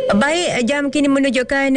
Baik, jam kini menunjukkan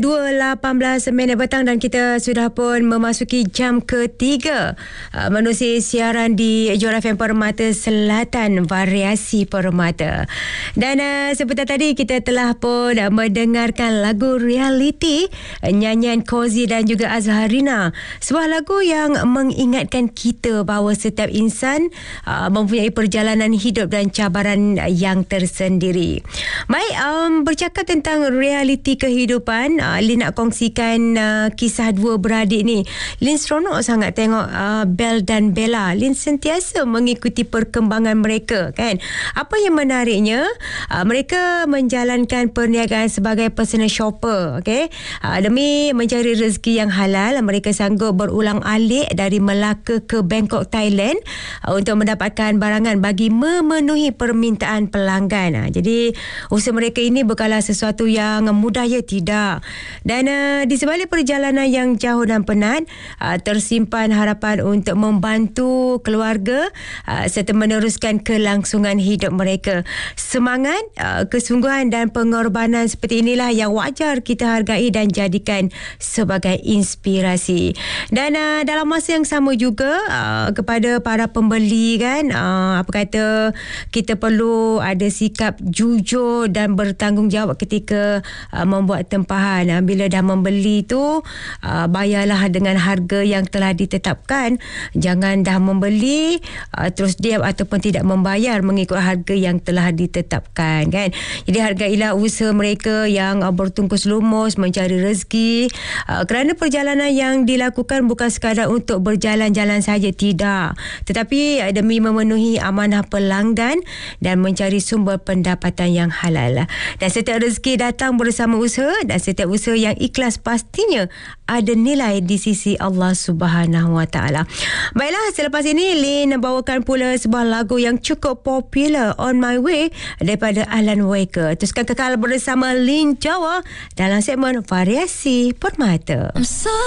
2.18 minit petang dan kita sudah pun memasuki jam ketiga menerusi siaran di Johor FM Permata Selatan, Variasi Permata. Dan seperti tadi kita telah pun mendengarkan lagu Reality, nyanyian Kozi dan juga Azharina. Sebuah lagu yang mengingatkan kita bahawa setiap insan mempunyai perjalanan hidup dan cabaran yang tersendiri. Baik, bercakap tentang realiti kehidupan, Lin nak kongsikan kisah dua beradik ni. Lin seronok sangat tengok Bel dan Bella. Lin sentiasa mengikuti perkembangan mereka, kan. Apa yang menariknya, mereka menjalankan perniagaan sebagai personal shopper, okay? Demi mencari rezeki yang halal, mereka sanggup berulang-alik dari Melaka ke Bangkok, Thailand, untuk mendapatkan barangan bagi memenuhi permintaan pelanggan. Jadi usaha mereka ini bukanlah sesuatu yang mudah, ya tidak. Dan di sebalik perjalanan yang jauh dan penat, tersimpan harapan untuk membantu keluarga serta meneruskan kelangsungan hidup mereka. Semangat, kesungguhan dan pengorbanan seperti inilah yang wajar kita hargai dan jadikan sebagai inspirasi. Dan dalam masa yang sama juga, kepada para pembeli, kan, apa kata, kita perlu ada sikap jujur dan bertanggungjawab ketika membuat tempahan. Bila dah membeli tu, bayarlah dengan harga yang telah ditetapkan. Jangan dah membeli terus diam ataupun tidak membayar mengikut harga yang telah ditetapkan, kan. Jadi hargailah usaha mereka yang bertungkus lumus mencari rezeki, kerana perjalanan yang dilakukan bukan sekadar untuk berjalan-jalan saja, tidak, tetapi demi memenuhi amanah pelanggan dan mencari sumber pendapatan yang halal. Dan setiap rezeki datang bersama usaha, dan setiap usaha yang ikhlas pastinya ada nilai di sisi Allah Subhanahu Wa Taala. Baiklah, selepas ini Lin bawakan pula sebuah lagu yang cukup popular, On My Way, daripada Alan Walker. Teruskan kekal bersama Lin Jawa dalam segmen Variasi Permata.